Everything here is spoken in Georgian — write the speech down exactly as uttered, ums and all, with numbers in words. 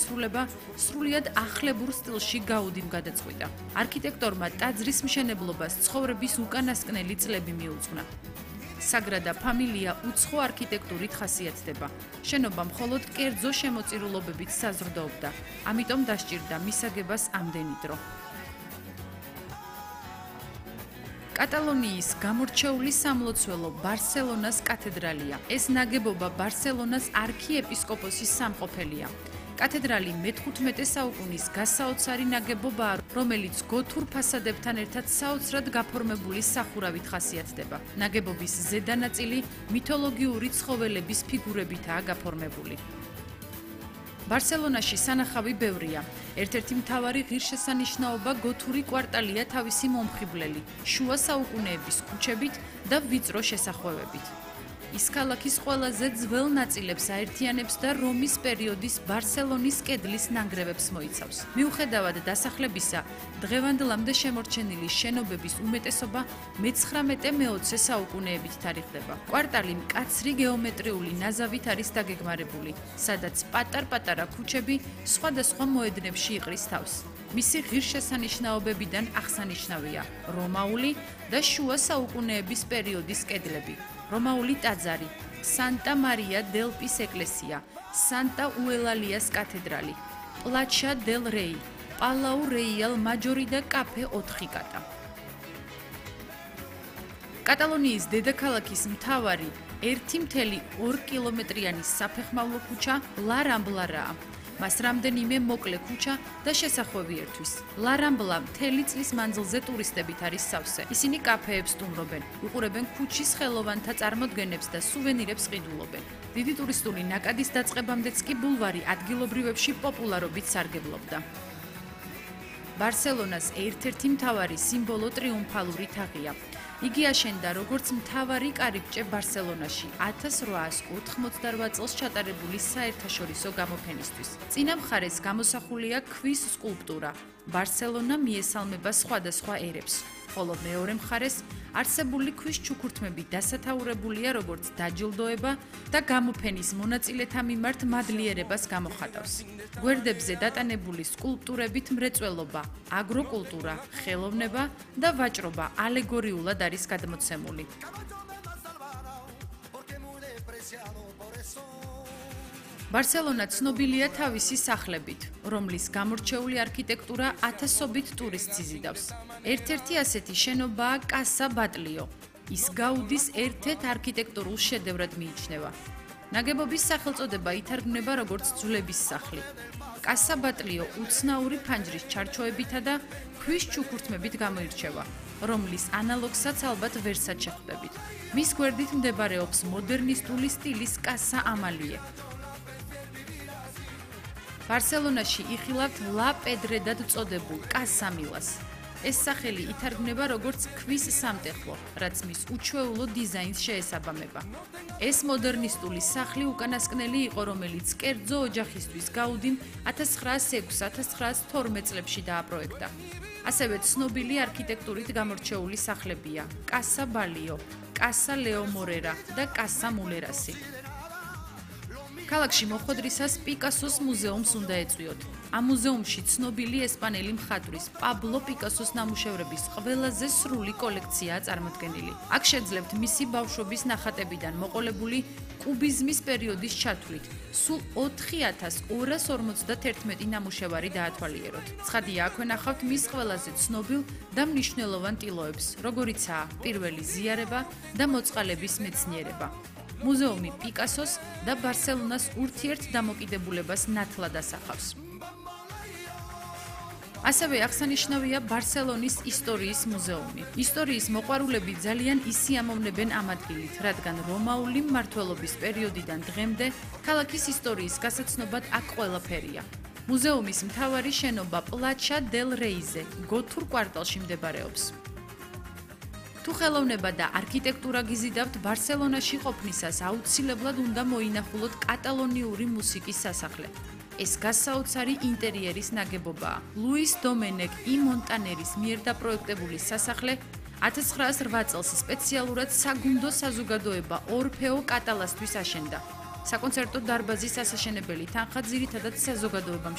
შესრულება სრულიად ახლებურ სტილში გაუდიმ გადაწყვიტა. არქიტექტორმა ტაძრის მშენებლობას ცხოვრების უკანასკნელი წლები მიუძღვნა. საგრადა ფამილია უცხო არქიტექტურით ხასიათდება. შენობა მხოლოდ კერძო შემოწირულობებით საზრდოობდა, ამიტომ დასჭირდა მისაგებას ამდენი დრო. კატალონიის გამორჩეული სამლოცველო ბარსელონას კათედრალია. ეს ნაგებობა ბარსელონას არქიეპისკოპოსის სამყოფელია. კათედრალი მეთხუთმეტე საუკუნის გასაოცარი ნაგებობაა, რომელიც გოთურ ფასადებთან ერთად საოცრად გაფორმებული სახურავით ხასიათდება. ნაგებობის ზედა ნაწილი მითოლოგიური ცხოველების ფიგურებითაა გაფორმებული. ბარსელონაში სანახავი ბევრია. ერთ-ერთი მთავარი ღირსშესანიშნაობა გოთური კვარტალია თავისი მომხიბვლელი, შუა საუკუნეების ქუჩებით და ვიწრო შესახვევებით. ის ქალაქის ყველაზე ძველ ნაწილებს აერთიანებს და რომის პერიოდის ბარსელონის კედლის ნანგრევებს მოიცავს. მიუხედავად დასახლებისა, დღევანდლამდე შემორჩენილი შენობების უმეტესობა მეცხრამეტე-მეოცე საუკუნეებით თარიღდება. კვარტალი მკაცრი გეომეტრიული ნაზავით არის დაგეგმარებული, სადაც პატარ-პატარა ქუჩები სხვადასხვა მოედნებში იყრის თავს. მისი ღირსშესანიშნაობებიდან აღსანიშნავია რომაული და შუა საუკუნეების პერიოდის კედლები. რომაული ტაძარი, სანტა მარია დელ პის ეკლესია, სანტა უელალიას კათედრალი, პლაჩა დელ რეი, პალაუ რეიალ მაჯორი და კაფე ოთხი კატა. კატალონიის დედაქალაქის მთავარი ერთი მთელი ორი კილომეტრიანი საფეხმავლო ქუჩა ლა რამბლარაა. მას რამდენიმე მოკლე ქუჩა და შესახვევი ერთვის. ლა რამბლა მთელი წლის მანძილზე ტურისტებით არის სავსე. ისინი კაფეებს სტუმრობენ, უყურებენ ქუჩის ხელოვანთა წარმოდგენებს და სუვენირებს ყიდულობენ. დიდი ტურისტული ნაკადის დაწყებამდეც კი ბულვარი ადგილობრივებში პოპულარობით სარგებლობდა. ბარსელონას ერთ-ერთი მთავარი სიმბოლო ტრიუმფალური თაღია. იგი აშენდა როგორც მთავარი კარიბჭე ბარსელონაში ათას რვაას ოთხმოცდარვაც წელს ჩატარებული საერთაშორისო გამოფენისთვის. წინა მხარეს გამოსახულია ქვის სკულპტურა. ბარსელონა მიესალმება სხვადასხვა ერებს, ხოლო მეორე მხარეს არსებული ქვის ჩუქურთმები დასათაურებულია როგორც დაჯილდოება და გამოფენის მონაწილეთა მიმართ მადლიერებას გამოხატავს. გვერდებზე დატანებული სკულპტურებით მრეწველობა, აგროკულტურა, ხელოვნება და ვაჭრობა ალეგორიულად არის გადმოცემული. ბარსელონა ცნობილია თავისი სახლებით, რომლის გამორჩეული არქიტექტურა ათასობით ტურისტს იზიდავს. ერთ-ერთი ასეთი შენობაა კასა ბატლიო. ის გაუდის ერთ-ერთ არქიტექტურულ შედევრად მიიჩნევა. ნაგებობის სახელწოდება ითარგმნება როგორც ძვლების სახლი. კასა ბატლიო უცნაური ფანჯრის ჩარჩოებითა და ქვის ჩუქურთმებით გამოირჩევა, რომლის ანალოგსაც ალბათ ვერსად შეხვდებით. მის გვერდით მდებარეობს მოდერნისტული სტილის კასა ამალიე. ბარსელონაში იხილავთ ლა პედრედად წოდებულ კასა მილას. ეს სახელი ითარგმნება როგორც ქვის სამტეხლო, რაც მის უჩვეულო დიზაინს შეესაბამება. ეს მოდერნისტული სახლი უკანასკნელი იყო, რომელიც კერძო ოჯახისთვის გაუდიმ ათას ცხრაას ექვსი ათას ცხრაას თორმეტ წლებში დააპროექტა. ასევე ცნობილი არქიტექტურით გამორჩეული სახლებია კასა ბალიო, კასა ლეო მორერა და კასა მულერასი. ქალაქში მოხვედრისას პიკასოს მუზეუმს უნდა ეწვიოთ. ამ მუზეუმში ცნობილი ესპანელი მხატვრის პაბლო პიკასოს ნამუშევრების ყველაზე სრული კოლექციაა წარმოდგენილი. აქ შეძლებთ მისი ბავშვობის ნახატებიდან მოყოლებული კუბიზმის პერიოდის ჩათვლით. სულ ოთხი ათას ორას ორმოცდაათერთმეტი ნამუშევარი დაათვალიეროთ. ცხადია, აქვე ნახავთ მის ყველაზე ცნობილ და მნიშვნელოვან ტილოებს, როგორიცაა პირველი ზიარება და მოწყალების მეცნიერება. მუზეუმი პიკასოს და ბარსელონას ურთიერთ დამოკიდებულებას ნათლად ასახავს. ასევე აღსანიშნავია ბარსელონის ისტორიის მუზეუმი. ისტორიის მოყვარულები ძალიან ისიამოვნებენ ამ ადგილით, რადგან რომაული მმართველობის პერიოდიდან დღემდე ქალაქის ისტორიის გასაცნობად აქ ყველაფერია. მუზეუმის მთავარი შენობა პლაჩა დელ რეიზე, გოთურ კვარტალში მდებარეობს. თუ ხელოვნება და არქიტექტურა გიზიდავთ, ბარსელონაში ყოფნისას აუცილებლად უნდა მოინახულოთ კატალონიური მუსიკის სასახლე. ეს გასაოცარი ინტერიერის ნაგებობაა. ლუის დომენეკ ი მონტანერის მიერ დაპროექტებული სასახლე ათას ცხრაას რვა წელს სპეციალურად საგუნდო საზოგადოება ორფეო კატალასთვის აშენდა. საკონცერტო დარბაზის ასაშენებელი თანხა ძირითადად საზოგადოებამ